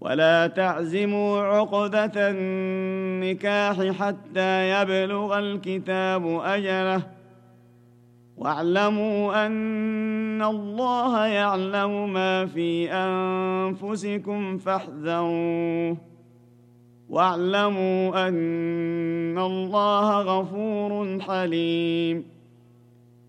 ولا تعزموا عقدة النكاح حتى يبلغ الكتاب أجله واعلموا أن الله يعلم ما في أنفسكم فاحذروه واعلموا أن الله غفور حليم